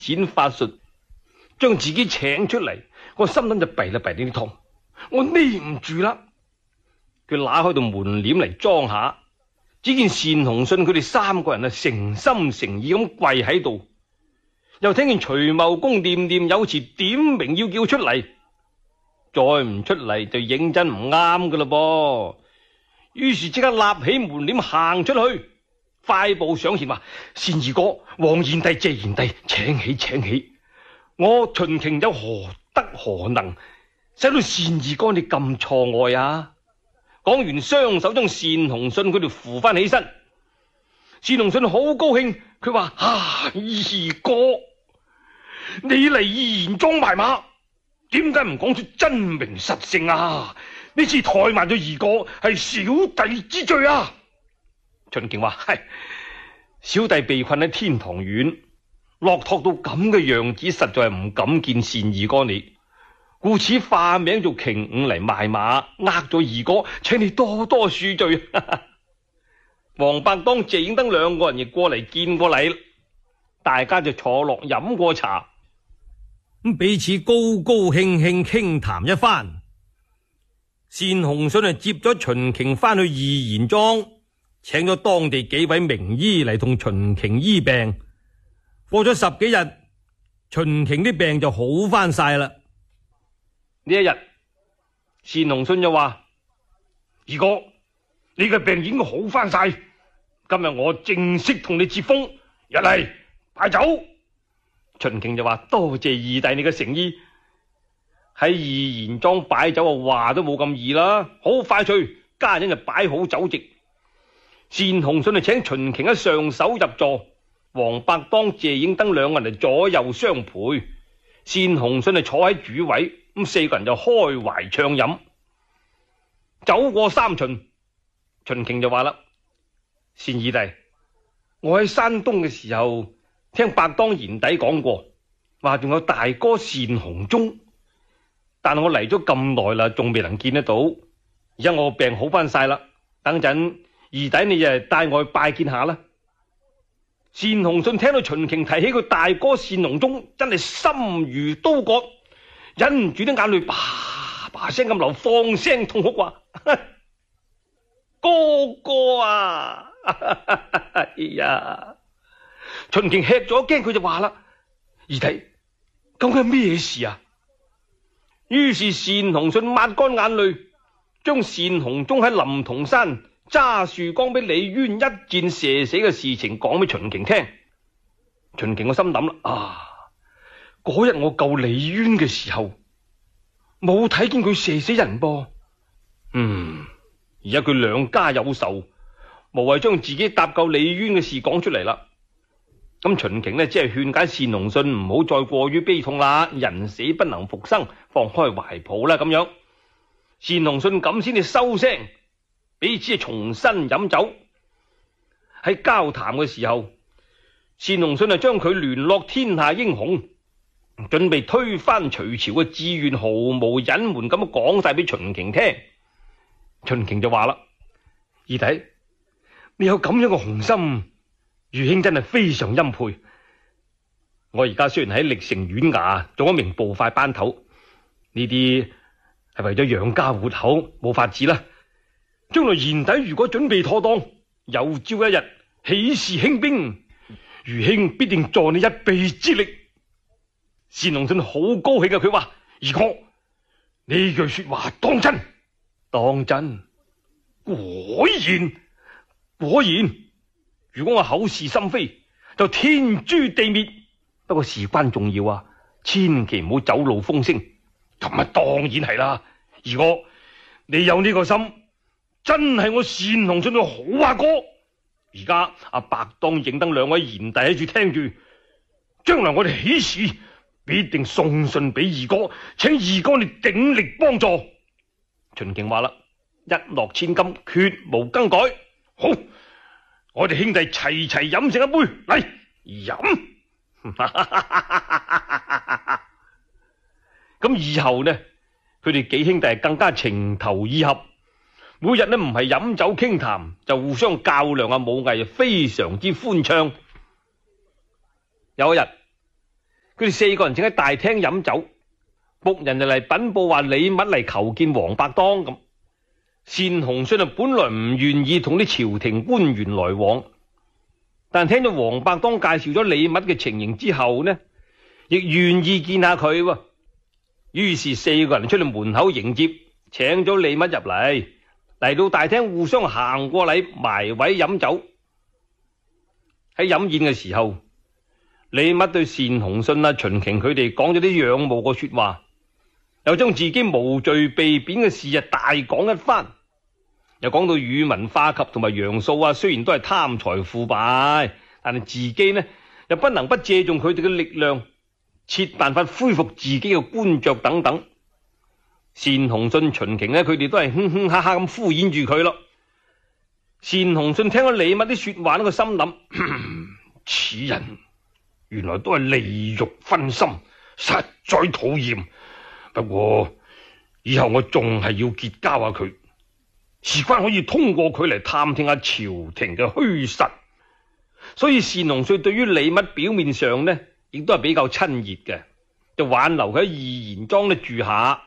展法術，將自己請出嚟。我心諗就弊啦，弊呢啲湯，我匿唔住啦。佢揦開道門簾嚟裝下，只見單鴻信佢哋三個人誠心誠意咁跪喺度，又聽見徐茂公念念有詞點名要叫出嚟，再唔出嚟就認真唔啱噶啦噃。於是即刻立起門簾行出去，快步上前話：單二哥、黃賢弟、謝賢弟，請起請起，我秦瓊有何德何能，使到單二哥你咁錯愛啊？講完雙手將單鴻信佢哋扶翻起身。單鴻信好高興，佢話：二哥，你嚟義賢莊埋馬，點解唔講出真名實姓啊？呢次怠慢咗二哥，係小弟之罪啊！秦瓊話：係，小弟被困喺天堂院，落拓到咁嘅樣子，實在係唔敢見單二哥你，故此化名做瓊五嚟賣馬，呃咗二哥，請你多多恕罪。王伯當、謝影登兩個人亦過嚟見過禮，大家就坐落飲過茶， 咁彼此高高興興傾談一番。單鴻信就接咗秦瓊翻去義賢莊，請咗當地幾位名醫嚟同秦瓊醫病。過咗10幾日，秦瓊啲病就好翻晒啦。 呢一日，單鴻信就話：二哥，你嘅病已經好翻晒，今日我正式同你接風，一嚟擺酒。秦瓊就話：多謝二弟你嘅誠意。喺義賢莊擺酒啊，話都冇咁易啦，好快脆，家人就擺好酒席。單鴻信就請秦瓊喺上手入座，王伯當、謝影登兩個人就左右相陪，單鴻信就坐喺主位，咁四個人就開懷暢飲。酒過3巡，秦瓊就話啦：單二弟，我喺山東嘅時候聽伯當賢弟講過，話仲有大哥單鴻忠。但我嚟咗咁耐啦，仲未能見得到。而家我病好翻晒啦，等陣二弟你就帶我去拜見下啦。單鴻信聽到秦瓊提起佢大哥單鴻忠，真係心如刀割，忍唔住啲眼淚叭叭聲咁流，放聲痛哭話：哥哥啊！哎呀！秦瓊吃咗驚，佢就話啦：二弟，究竟係咩事啊？於是單鴻信抹乾眼淚，將單鴻忠喺臨潼山揸樹江俾李淵一箭射死嘅事情講俾秦瓊聽。秦瓊個心諗啦：嗰日我救李淵嘅時候，冇睇見佢射死人噃。而家佢兩家有仇，無謂將自己搭救李淵嘅事講出嚟啦。咁秦瓊呢，只係勸解單鴻信唔好再過於悲痛啦，人死不能復生，放開懷抱啦咁樣。單鴻信咁先至收聲，彼此重新飲酒。喺交談嘅時候，單鴻信就將佢聯絡天下英雄，準備推翻隋朝嘅志願毫無隱瞞咁講晒俾秦瓊聽。秦瓊就話啦：二弟，你有咁樣嘅雄心，余兄真係非常欽佩。我而家雖然喺歷城縣衙做一名捕快班頭，呢啲係為咗養家活口，冇法子啦。將來賢弟如果準備妥當，有朝一日起事興兵，余兄必定助你一臂之力。單鴻信好高興嘅，佢話：二哥，呢句說話當真？當真？果然。如果我口是心非，就天誅地滅。不過事關重要啊，千祈唔好走漏風聲。咁啊，當然係啦。二哥，你有呢個心，真係我單鴻信嘅好阿哥。而家阿伯當、影登兩位賢弟喺住聽住，將來我哋起事必定送信俾二哥，請二哥你鼎力幫助。秦瓊話啦：一諾千金，決無更改。好。我哋兄弟齊齊飲成一杯，嚟飲。咁以後呢，佢哋幾兄弟更加情投意合，每日呢唔係飲酒傾談，就互相較量啊，武藝非常之歡暢。有一日， 佢哋4個人正喺大廳飲酒，僕人就嚟稟報話李密嚟求見王伯當咁。單鴻信本來唔願意同啲朝廷官員來往，但聽到王伯當介紹咗李密嘅情形之後呢，亦願意見下佢喎。於是4個人出嚟門口迎接，請咗李密入嚟，嚟到大廳互相行過禮，埋位飲酒。喺飲宴嘅時候，李密對單鴻信秦瓊佢哋講咗啲仰慕嘅說話，又將自己無罪被貶嘅事大講一番，又講到宇文化及同埋楊素雖然都係貪財腐敗，但係自己呢又不能不借重佢哋嘅力量，設辦法恢復自己嘅官爵等等。單鴻信、秦瓊呢，佢哋都係哼哼哈哈咁敷衍住佢咯。單鴻信聽咗李密啲說話呢，個心諗，此人原來都係利欲熏心，實在討厭。不過以後我仲係要結交下佢，事關可以通過佢嚟探聽下朝廷嘅虛實。所以單鴻信對於李密表面上呢，亦都係比較親熱嘅，就挽留佢喺義賢莊呢住下。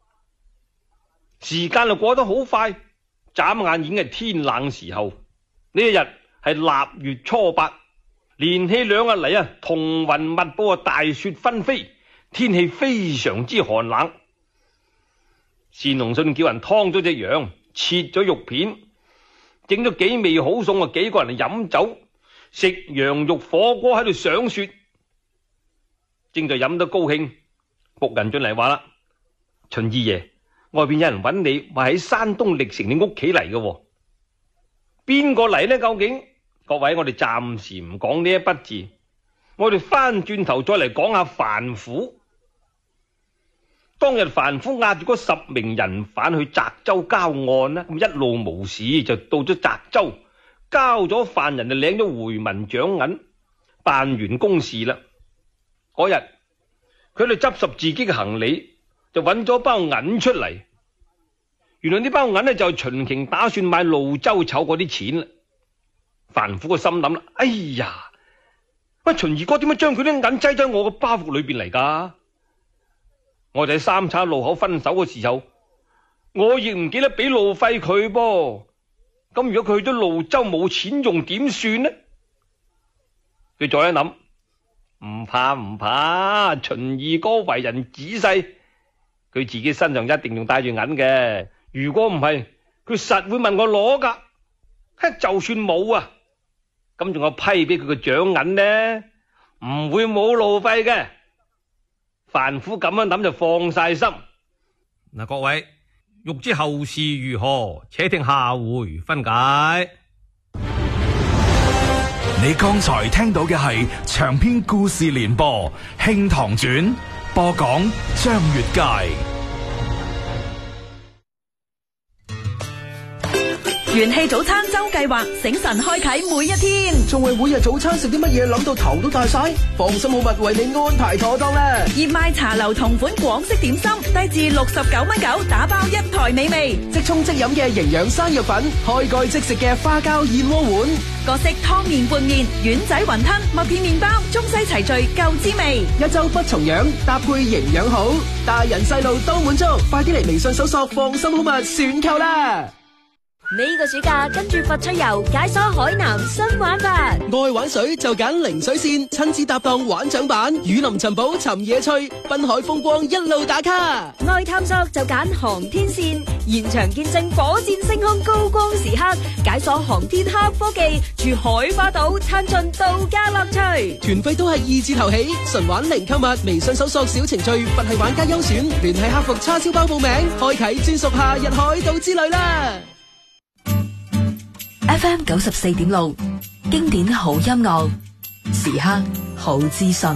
時間就過得好快，眨眼已經係天冷時候。呢一日係臘月初8，連氣2日嚟彤雲密布，大雪紛飛，天氣非常之寒冷。單鴻信叫人劏咗隻羊，切咗肉片，整咗幾味好餸，幾個人嚟飲酒食羊肉火鍋喺度賞雪。正在飲得高興，僕人進嚟話啦：秦二爺，外邊有人揾你，話喺山東歷城你屋企嚟嘅。邊個嚟呢？究竟？各位，我哋暫時唔講呢一筆字，我哋翻轉頭再嚟講下樊府。當日樊府押住嗰10名人犯去澤州交案啦，咁一路無事就到咗澤州，交咗犯人就領咗回民獎銀，辦完公事啦。嗰日佢哋執拾自己嘅行李，就揾咗包銀出嚟。原來呢包銀呢，就係秦瓊打算買瀘州丑嗰啲錢啦。樊府個心諗啦，哎呀，喂，秦二哥點解將佢啲銀擠咗我個包袱裏邊嚟噶？我哋喺三岔路口分手嘅時候，我亦唔記得俾路費佢噃。咁如果佢去咗瀘州冇錢用點算呢？佢再一諗，唔怕唔怕，秦二哥為人仔細，佢自己身上一定仲帶住銀嘅。如果唔係，佢實會問我攞噶。就算冇咁仲有批俾佢嘅獎銀呢，唔會冇路費嘅。樊府咁樣諗就放晒心。 嗱，各位欲知後事如何，且聽下回分解。 你剛才聽到嘅係長篇故事連播《慶堂傳》，播講張月佳。 元氣早餐周計劃，醒神開啟每一天。 仲為每日早餐食啲乜嘢諗到頭都大晒？放心好物為你安排妥當啦！ 熱賣茶樓同款廣式點心，低至69.9，打包一台美味。 即沖即飲嘅營養生肉粉，開蓋即食嘅花膠燕窩碗， 各式湯麵拌麵、丸仔雲吞、麥片麵包，中西齊聚夠滋味。 一周不重樣，搭配營養好，大人細路都滿足。快啲嚟微信搜索放心好物選購啦！ 呢個暑假跟住佛出遊，解鎖海南新玩法。 愛玩水就揀零水線，親子搭檔玩槳板，雨林尋寶尋野趣，濱海風光一路打卡。 愛探索就揀航天線，現場見證火箭升空高光時刻，解鎖航天黑科技，住海花島參盡度假樂趣。 團費都係2字頭起，純玩零購物，微信搜索小程序佛系玩家優選，聯繫客服叉燒包報名，開啟專屬夏日海島之旅啦。 FM 94.6，經典好音樂，時刻好資訊。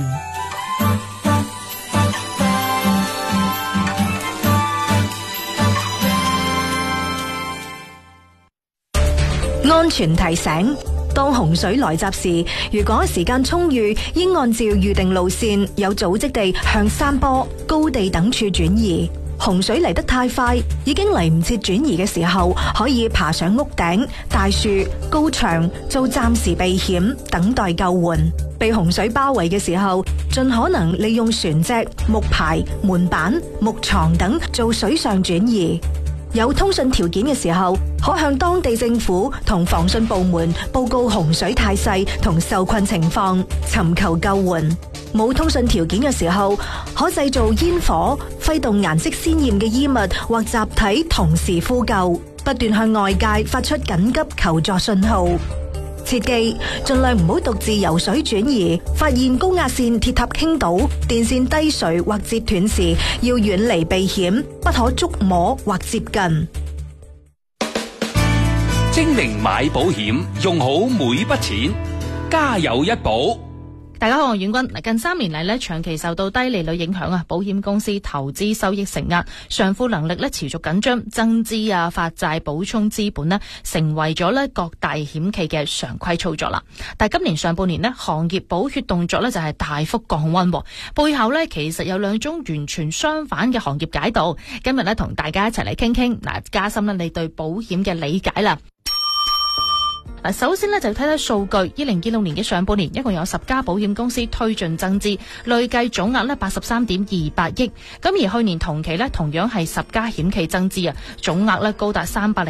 安全提醒：當洪水來襲時，如果時間充裕，應按照預定路線，有組織地向山坡、高地等處轉移。 洪水嚟得太快，已經嚟唔切轉移嘅時候，可以爬上屋頂、大樹、高牆做暫時避險，等待救援。被洪水包圍嘅時候，盡可能利用船隻、木牌、門板、木床等做水上轉移。有通訊條件嘅時候，可向當地政府同防汛部門報告洪水態勢同受困情況，尋求救援。冇通訊條件嘅時候，可製造煙火，揮動顏色鮮豔嘅衣物或集體同時呼救，不斷向外界發出緊急求助信號。切記，盡量唔好獨自游水轉移，發現高壓線鐵塔傾倒、電線低垂或折斷時，要遠離避險，不可觸摸或接近。 精明買保險，用好每筆錢，家有一保。 大家好，我係阮君。近3年嚟咧，長期受到低利率影響啊，保險公司投資收益承壓，償付能力咧持續緊張，增資啊、發債補充資本咧，成為咗咧各大險企嘅常規操作啦。但係今年上半年咧，行業補血動作咧就係大幅降溫，背後咧其實有2種完全相反嘅行業解讀。今日咧同大家一齊嚟傾傾，嗱，加深咧你對保險嘅理解啦。首先呢，就睇睇數據，2026年嘅上半年一共有10家保險公司推進增資，累計總額呢83.28億。咁而去年同期呢，同樣係10家險企增資啊，總額呢高達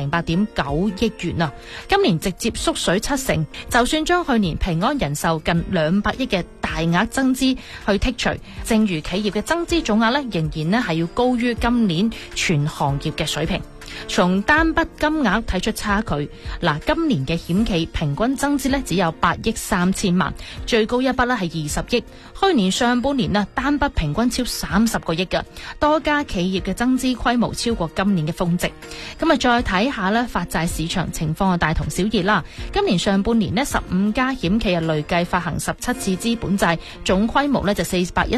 308.9億元啊。今年直接縮水70%，就算將去年平安人壽近200億嘅大額增資去剔除，正如企業嘅增資總額呢，仍然呢係要高於今年全行業嘅水平。從單筆金額睇出差距，今年嘅險企平均增資只有8億3千萬，最高一筆係20億。去年上半年單筆平均超30個億嘅，多家企業嘅增資規模超過今年嘅峰值。咁再睇下發債市場情況大同小異啦。今年上半年15家險企累計發行17次資本債，總規模就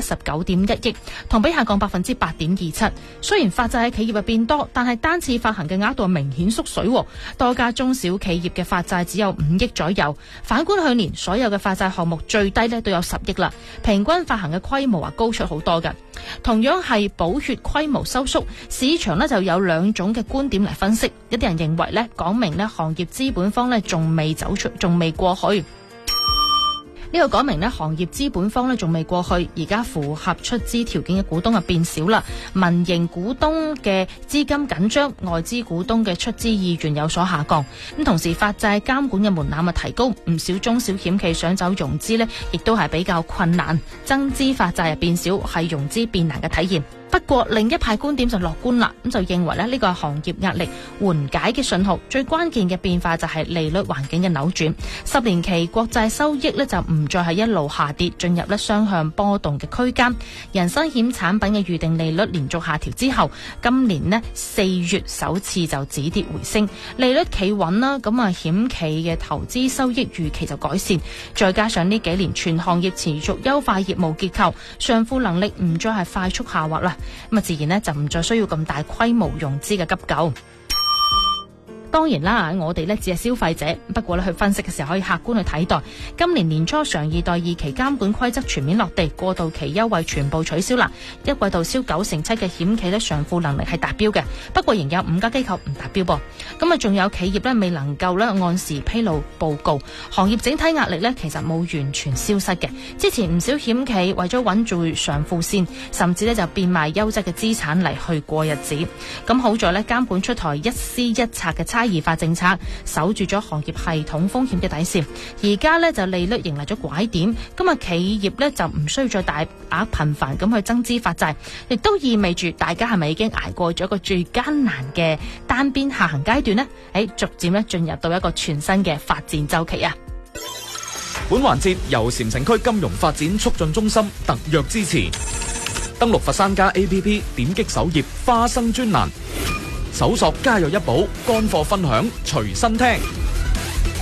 419.1億，同比下降8.27%。雖然發債喺企業入變多，但係單次發行嘅額度明顯縮水，多家中小企業嘅發債只有5億左右。反觀去年所有嘅發債項目最低都有10億啦，平均發行嘅規模高出好多㗎。同樣係補血規模收縮，市場就有2種嘅觀點嚟分析。一啲人認為講明行業資本方仲未走出，仲未過去。呢個講明行業資本方仲未過去，而家符合出資條件嘅股東變少啦，民營股東嘅資金緊張，外資股東嘅出資意願有所下降。咁同時發債監管嘅門檻提高，唔少中小險企想走融資亦都係比較困難，增資發債變少係融資變難嘅體現。不過另一派觀點就樂觀啦，咁就認為呢個係行業壓力緩解嘅信號，最關鍵嘅變化就係利率環境嘅扭轉。10年期國債收益就唔再係一路下跌，進入雙向波動嘅區間。人身險產品嘅預定利率連續下調之後，今年4月首次就止跌回升，利率企穩啦。咁險企嘅投資收益預期就改善，再加上呢幾年全行業持續優化業務結構，償付能力唔再係快速下滑啦。咁自然就唔再需要咁大規模融資嘅急救。當然啦，我哋只係消費者，不過去分析嘅時候可以客觀去睇待。今年年初常2代2期監管規則全面落地，過渡期優惠全部取消啦。一季度銷97%嘅險企償付能力係達標嘅，不過仍有5家機構唔達標噃。咁仲有企業未能夠按時披露報告，行業整體壓力其實冇完全消失嘅。之前唔少險企為咗穩住償付線，甚至就變賣優質嘅資產嚟去過日子。咁好在監管出台一絲一拆嘅差異化政策，守住咗行業系統風險嘅底線。而家就利率迎嚟咗拐點，咁企業就唔需要再大額頻繁咁去增資發債，亦都意味住大家係咪已經捱過咗一個最艱難嘅單邊下行階段呢？逐漸進入到一個全新嘅發展週期啊！ 本環節由禪城區金融發展促進中心特約支持。登錄佛山家 APP， 點擊首頁花生專欄，搜索家有一寶，乾貨分享隨身聽。